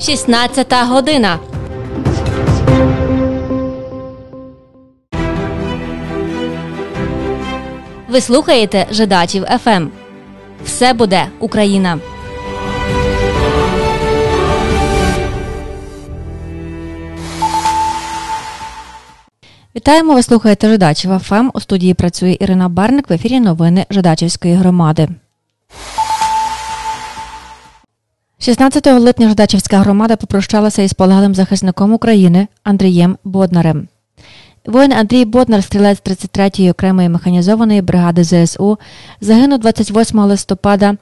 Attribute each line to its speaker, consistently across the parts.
Speaker 1: 16 година. Ви слухаєте Жидачів ФМ. Все буде Україна. Вітаємо, ви слухаєте Жидачів ФМ. У студії працює Ірина Барник, в ефірі новини Жидачівської громади. 16 липня Жидачівська громада попрощалася із полеглим захисником України Андрієм Боднарем. Воїн Андрій Боднар, стрілець 33-ї окремої механізованої бригади ЗСУ, загинув 28 листопада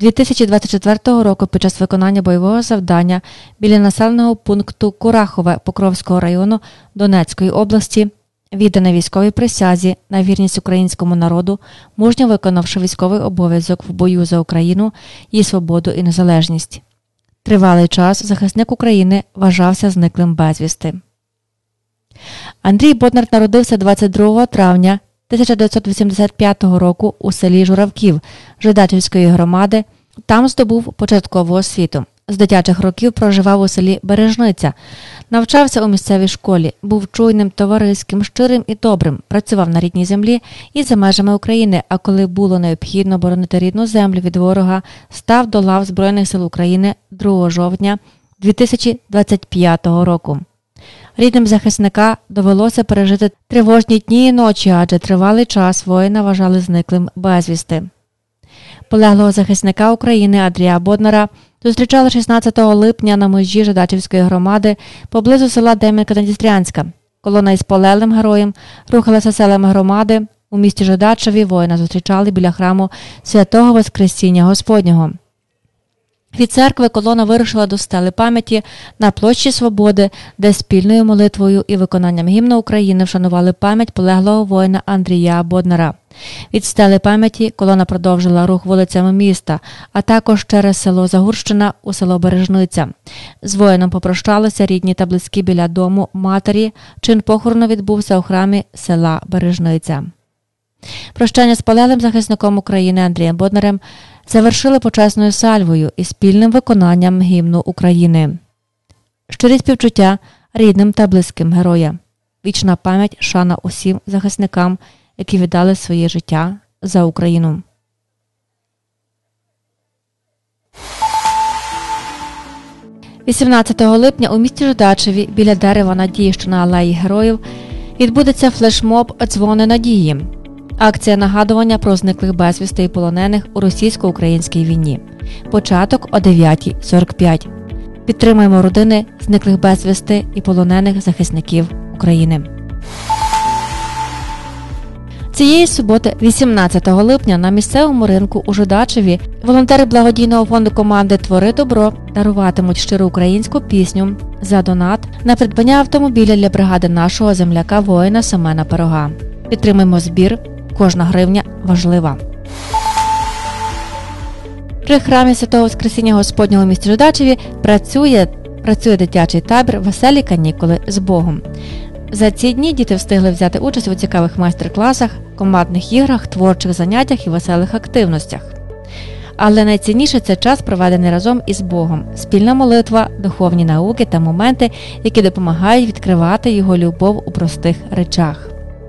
Speaker 1: 2024 року під час виконання бойового завдання біля населеного пункту Курахове Покровського району Донецької області, відданий військовій присязі на вірність українському народу, мужньо виконавши військовий обов'язок в бою за Україну, її свободу і незалежність. Тривалий час захисник України вважався зниклим безвісти. Андрій Боднар народився 22 травня 1985 року у селі Журавків Жидачівської громади. Там здобув початкову освіту. З дитячих років проживав у селі Бережниця. Навчався у місцевій школі, був чуйним, товариським, щирим і добрим, працював на рідній землі і за межами України, а коли було необхідно боронити рідну землю від ворога, став до лав Збройних сил України 2 жовтня 2025 року. Рідним захисника довелося пережити тривожні дні і ночі, адже тривалий час воїна вважали зниклим безвісти. Полеглого захисника України Андрія Боднара зустрічали 16 липня на межі Жидачівської громади поблизу села Дем'янка-Надністрянська. Колона із полеглим героєм рухалася селами громади. У місті Жидачеві воїна зустрічали біля храму Святого Воскресіння Господнього. Від церкви колона вирушила до стели пам'яті на площі Свободи, де спільною молитвою і виконанням гімну України вшанували пам'ять полеглого воїна Андрія Боднара. Від стели пам'яті колона продовжила рух вулицями міста, а також через село Загурщина у село Бережниця. З воїном попрощалися рідні та близькі біля дому матері. Чин похорону відбувся у храмі села Бережниця. Прощання з полеглим захисником України Андрієм Боднарем завершили почесною сальвою і спільним виконанням гімну України. Щирі співчуття рідним та близьким героя. Вічна пам'ять, шана усім захисникам, які віддали своє життя за Україну. – 18 липня у місті Жидачеві біля дерева Надії, що на Алеї Героїв, відбудеться флешмоб «Дзвони Надії». Акція нагадування про зниклих безвісти і полонених у російсько-українській війні. Початок о 9:45. Підтримуємо родини зниклих безвісти і полонених захисників України. Цієї суботи, 18 липня, на місцевому ринку у Жидачеві волонтери благодійного фонду команди «Твори добро» даруватимуть щиру українську пісню за донат на придбання автомобіля для бригади нашого земляка-воїна Семена Пирога. Підтримуємо збір. Кожна гривня важлива. При храмі Святого Воскресіння Господнього у місті Жидачеві працює дитячий табір «Веселі канікули з Богом». За ці дні діти встигли взяти участь у цікавих майстер-класах, командних іграх, творчих заняттях і веселих активностях. Але найцінніше – це час, проведений разом із Богом, спільна молитва, духовні науки та моменти, які допомагають відкривати Його любов у простих речах.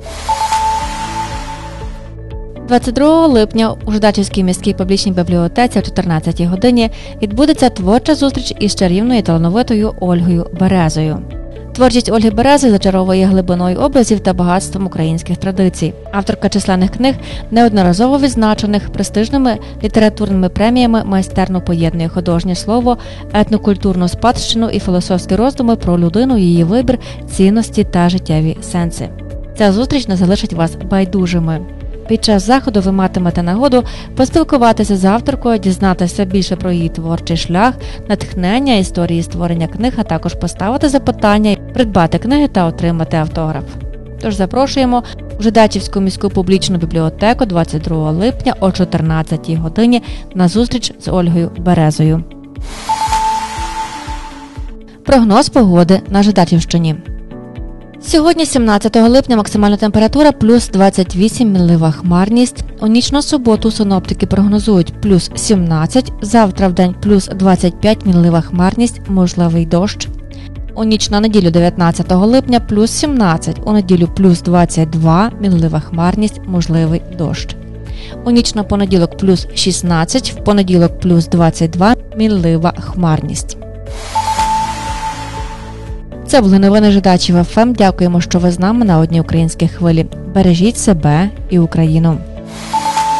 Speaker 1: 22 липня у Жидачівській міській публічній бібліотеці о 14 годині відбудеться творча зустріч із чарівною і талановитою Ольгою Березою. Творчість Ольги Берези зачаровує глибиною образів та багатством українських традицій. Авторка численних книг, неодноразово відзначених престижними літературними преміями, майстерно поєднує художнє слово, етнокультурну спадщину і філософські роздуми про людину, її вибір, цінності та життєві сенси. Ця зустріч не залишить вас байдужими. Під час заходу ви матимете нагоду поспілкуватися з авторкою, дізнатися більше про її творчий шлях, натхнення, історії створення книг, а також поставити запитання, придбати книги та отримати автограф. Тож запрошуємо в Жидачівську міську публічну бібліотеку 22 липня о 14 годині на зустріч з Ольгою Березою. Прогноз погоди на Жидачівщині. Сьогодні, 17 липня, максимальна температура плюс 28, мінлива хмарність. У ніч на суботу синоптики прогнозують плюс 17, завтра в день плюс 25, мінлива хмарність, можливий дощ. У ніч на неділю 19 липня плюс 17, у неділю плюс 22, мінлива хмарність, можливий дощ. У ніч на понеділок плюс 16, в понеділок плюс 22, мінлива хмарність. Це були новини Жидачів ФМ. Дякуємо, що ви з нами на одній українській хвилі. Бережіть себе і Україну.